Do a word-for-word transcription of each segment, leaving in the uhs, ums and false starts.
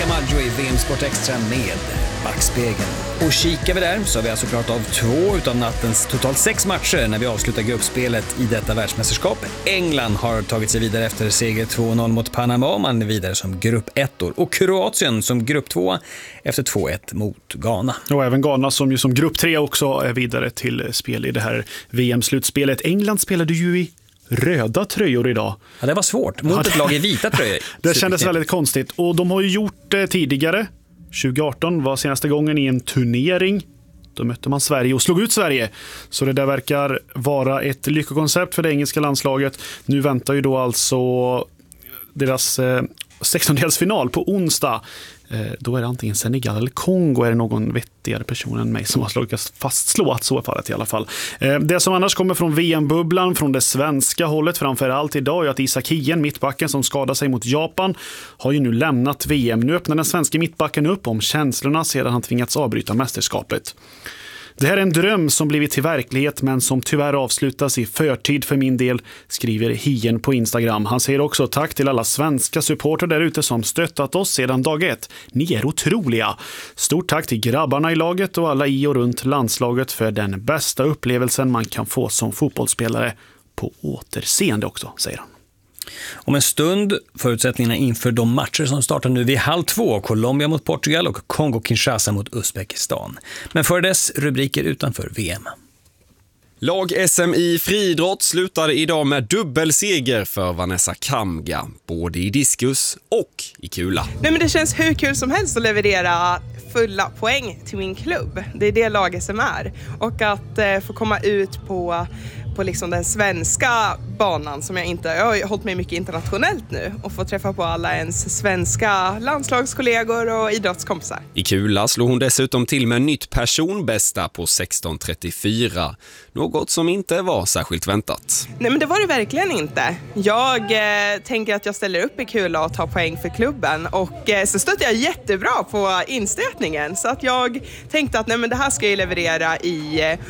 Camaggio i V M Sport Extra med backspegeln. Och kikar vi där så har vi alltså klarat av två utav nattens totalt sex matcher när vi avslutar gruppspelet i detta världsmästerskap. England har tagit sig vidare efter seger två noll mot Panama, man är vidare som grupp ettor. Och Kroatien som grupp två efter två ett mot Ghana. Och även Ghana som ju som grupp tre också är vidare till spel i det här V M-slutspelet. England spelade ju i röda tröjor idag. Ja, det var svårt. Mot ett lag i vita tröjor. Det kändes väldigt konstigt. Och de har ju gjort det tidigare. tjugo arton var senaste gången i en turnering. Då mötte man Sverige och slog ut Sverige. Så det där verkar vara ett lyckokoncept för det engelska landslaget. Nu väntar ju då alltså deras eh, sextondelsfinal på onsdag. Eh, då är det antingen Senegal eller Kongo, är det någon vettigare person än mig som har lyckats fastslå att så är fallet i alla fall. Eh, det som annars kommer från V M-bubblan från det svenska hållet framförallt idag är att Isak Hien, mittbacken som skadade sig mot Japan, har ju nu lämnat V M. Nu öppnar den svenska mittbacken upp om känslorna sedan han tvingats avbryta mästerskapet. Det här är en dröm som blivit till verklighet men som tyvärr avslutas i förtid för min del, skriver Hien på Instagram. Han säger också tack till alla svenska supporter där ute som stöttat oss sedan dag ett. Ni är otroliga. Stort tack till grabbarna i laget och alla i och runt landslaget för den bästa upplevelsen man kan få som fotbollsspelare. På återseende också, säger han. Om en stund förutsättningarna inför de matcher som startar nu vid halv två. Colombia mot Portugal och Kongo-Kinshasa mot Uzbekistan. Men för dess rubriker utanför V M. Lag-S M i friidrott slutade idag med dubbelseger för Vanessa Kamga. Både i diskus och i kula. Nej, men det känns hur kul som helst att leverera fulla poäng till min klubb. Det är det lag-S M är. Och att eh, få komma ut på... på liksom den svenska banan som jag inte, jag har hållit mig mycket internationellt nu och få träffa på alla ens svenska landslagskollegor och idrottskompisar. I kula slog hon dessutom till med nytt personbästa på sexton trettiofyra, något som inte var särskilt väntat. Nej, men det var det verkligen inte. Jag eh, tänker att jag ställer upp i kula och tar poäng för klubben och eh, så stötte jag jättebra på instötningen så att jag tänkte att nej, men det här ska jag leverera i eh,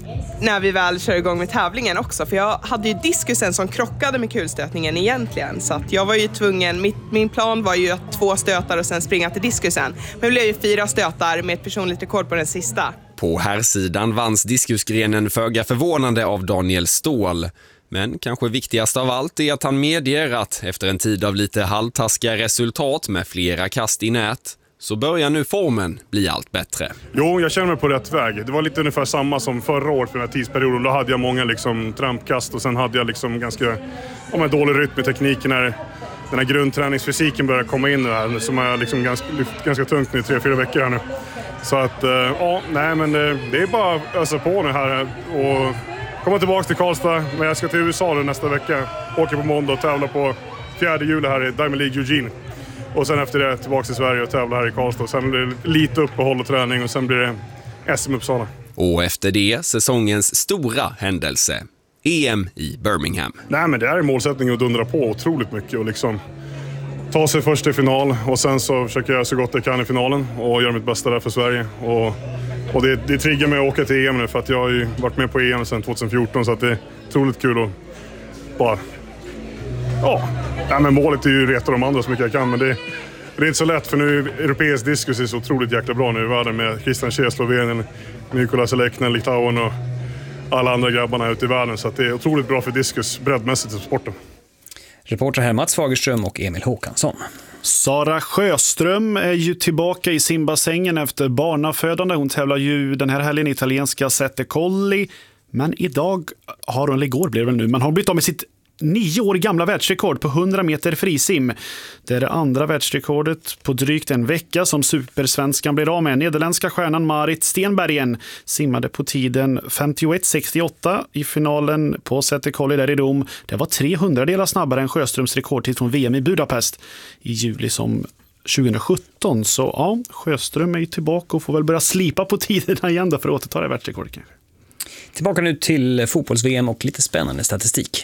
när vi väl kör igång med tävlingen också. För jag hade ju diskusen som krockade med kulstötningen egentligen. Så att jag var ju tvungen, mitt, min plan var ju att två stötar och sen springa till diskusen. Men det blev ju fyra stötar med ett personligt rekord på den sista. På här sidan vanns diskusgrenen föga förvånande av Daniel Ståhl. Men kanske viktigast av allt är att han medger att efter en tid av lite halvtaskiga resultat med flera kast i nät så börjar nu formen bli allt bättre. Jo, jag känner mig på rätt väg. Det var lite ungefär samma som förra året för den här tidsperioden. Då hade jag många liksom trampkast och sen hade jag liksom ganska om en dålig rytm i tekniken när den här grundträningsfysiken börjar komma in nu här. Som är liksom ganska, lyft ganska tungt nu i tre, fyra veckor här nu. Så att, ja, nej men det, det är bara att ösa på nu här och komma tillbaka till Karlstad. Men jag ska till U S A nästa vecka. Åker på måndag och tävla på fjärde juli här i Diamond League Eugene. Och sen efter det tillbaka till Sverige och tävla här i Karlstad. Sen blir det lite uppehåll och träning och sen blir det S M Uppsala. Och efter det säsongens stora händelse, E M i Birmingham. Nej, men det är målsättningen att dundra på otroligt mycket och liksom ta sig först till final. Och sen så försöker jag så gott jag kan i finalen och göra mitt bästa där för Sverige. Och, och det, det triggar mig att åka till E M nu för att jag har ju varit med på E M sedan tjugohundrafjorton. Så att det är otroligt kul att bara... Ja, nej, men målet är ju att reta de andra så mycket jag kan, men det, det är inte så lätt för nu europeisk diskus är så otroligt jäkla bra nu i världen med Christian Tjej, Slovenien, Mikolas Leknen, Litauen och alla andra grabbarna ute i världen, så att det är otroligt bra för diskus breddmässigt i sporten. Reporter här Mats Fagerström och Emil Håkansson. Sara Sjöström är ju tillbaka i simbassängen efter barnafödande. Hon tävlar ju den här helgen i italienska Sette Colli, men idag har hon, eller igår blev det väl nu, men har blivit av med sitt nio år gamla världsrekord på hundra meter frisim. Det är det andra världsrekordet på drygt en vecka som supersvenskan blir av med. Nederländska stjärnan Marit Stenbergen simmade på tiden femtioett sextioåtta i finalen på Sette Colli där i Rom. Det var trehundra delar snabbare än Sjöströms rekordtid från V M i Budapest i juli som tjugohundrasjutton. Så ja, Sjöström är ju tillbaka och får väl börja slipa på tiderna igen då för att återta det världsrekordet kanske. Tillbaka nu till fotbolls-V M och lite spännande statistik.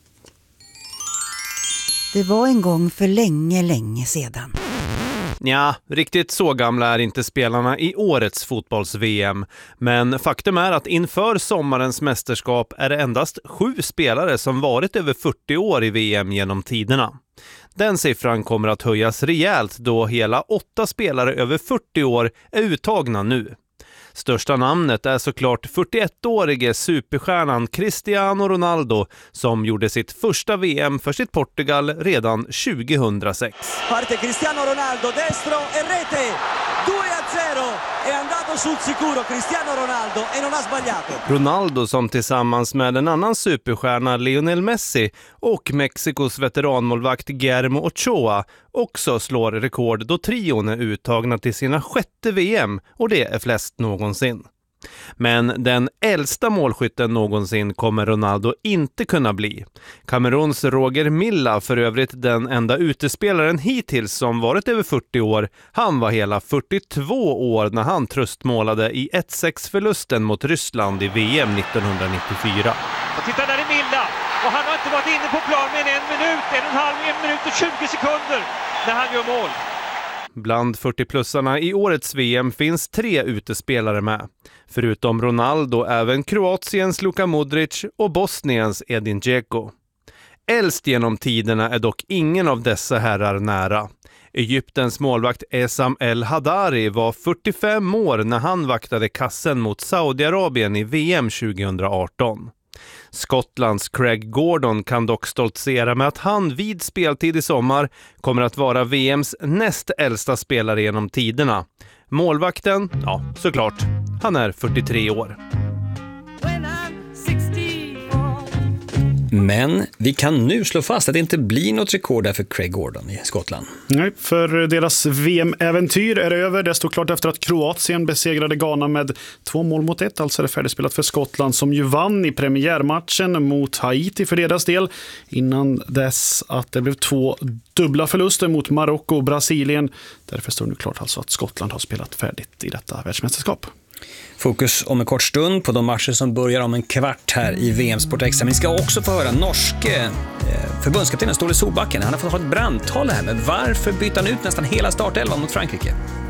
Det var en gång för länge, länge sedan. Ja, riktigt så gamla är inte spelarna i årets fotbolls-V M. Men faktum är att inför sommarens mästerskap är det endast sju spelare som varit över fyrtio år i V M genom tiderna. Den siffran kommer att höjas rejält då hela åtta spelare över fyrtio år är uttagna nu. Största namnet är såklart fyrtioettårige superstjärnan Cristiano Ronaldo som gjorde sitt första V M för sitt Portugal redan tjugohundrasex. Parte Cristiano Ronaldo, destro e rete, due a zero, è andato sul sicuro Cristiano Ronaldo e non ha sbagliato. Ronaldo som tillsammans med en annan superstjärna Lionel Messi och Mexikos veteranmålvakt Guillermo Ochoa också slår rekord då trion är uttagna till sina sjätte V M och det är flest någonsin. Men den äldsta målskytten någonsin kommer Ronaldo inte kunna bli. Kameruns Roger Milla, för övrigt den enda utespelaren hittills som varit över fyrtio år, han var hela fyrtiotvå år när han tröstmålade i ett sex-förlusten mot Ryssland i V M nittonhundranittiofyra. Och titta där är Milla, och han har inte varit inne på plan med en minut, en och en halv, en minut och tjugo sekunder när han gör mål. Bland fyrtio-plussarna i årets V M finns tre utespelare med. Förutom Ronaldo även Kroatiens Luka Modric och Bosniens Edin Dzeko. Äldst genom tiderna är dock ingen av dessa herrar nära. Egyptens målvakt Essam El Hadari var fyrtiofem år när han vaktade kassen mot Saudiarabien i V M tjugohundraarton. Skottlands Craig Gordon kan dock stoltsera med att han vid speltid i sommar kommer att vara V M:s näst äldsta spelare genom tiderna. Målvakten, ja såklart, han är fyrtiotre år. Men vi kan nu slå fast att det inte blir något rekord där för Craig Gordon i Skottland. Nej, för deras V M-äventyr är över. Det stod klart efter att Kroatien besegrade Ghana med två mål mot ett. Alltså är det färdigspelat för Skottland som ju vann i premiärmatchen mot Haiti för deras del. Innan dess att det blev två dubbla förluster mot Marocko och Brasilien. Därför står det nu klart alltså att Skottland har spelat färdigt i detta världsmästerskap. Fokus om en kort stund på de matcher som börjar om en kvart här i V M Sport Extra. Men vi ska också få höra norske eh, förbundskaptenen Ståle Solbakken. Han har fått ha ett brandtal här, men varför bytte han ut nästan hela startelvan mot Frankrike?